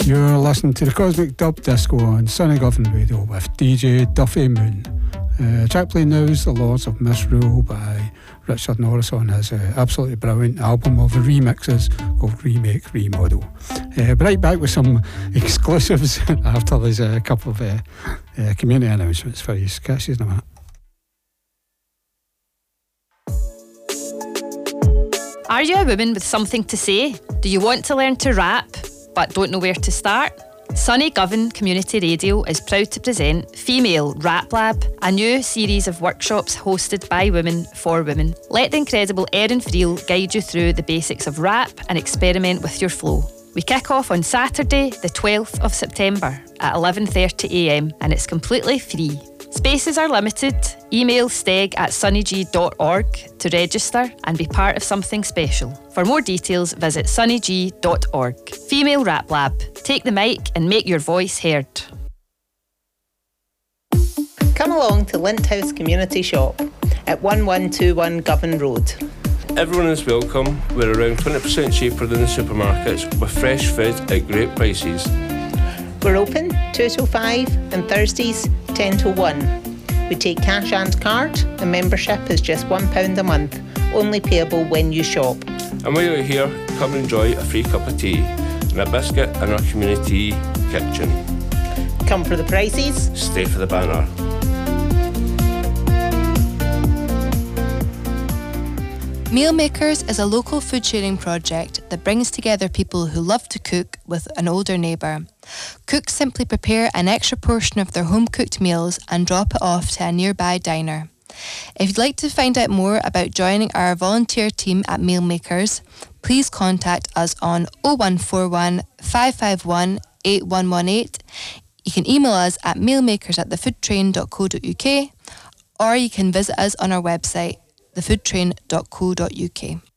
You're listening to the Cosmic Dub Disco on Sunny Govan Radio with DJ Duffy Moon. Track playing now is The Lords of Misrule by Richard Norris on his absolutely brilliant album of remixes called Remake Remodel. Right back with some exclusives after there's a couple of community announcements for you. Catch you in a minute. Are you a woman with something to say? Do you want to learn to rap but don't know where to start? Sunny Govan Community Radio is proud to present Female Rap Lab, a new series of workshops hosted by women for women. Let the incredible Erin Friel guide you through the basics of rap and experiment with your flow. We kick off on Saturday, the 12th of September at 11:30am and it's completely free. Spaces are limited. Email steg@sunnyg.org to register and be part of something special. For more details, visit sunnyg.org. Female Rap Lab. Take the mic and make your voice heard. Come along to Lint House Community Shop at 1121 Govan Road. Everyone is welcome. We're around 20% cheaper than the supermarkets with fresh food at great prices. We're open 2 till 5 and Thursdays 10 till 1. We take cash and card. The membership is just £1 a month, only payable when you shop. And while you're here, come and enjoy a free cup of tea and a biscuit in our community kitchen. Come for the prices. Stay for the banner. Meal Makers is a local food sharing project that brings together people who love to cook with an older neighbour. Cooks simply prepare an extra portion of their home-cooked meals and drop it off to a nearby diner. If you'd like to find out more about joining our volunteer team at Meal Makers, please contact us on 0141 551 8118. You can email us at mealmakers@thefoodtrain.co.uk or you can visit us on our website, thefoodtrain.co.uk.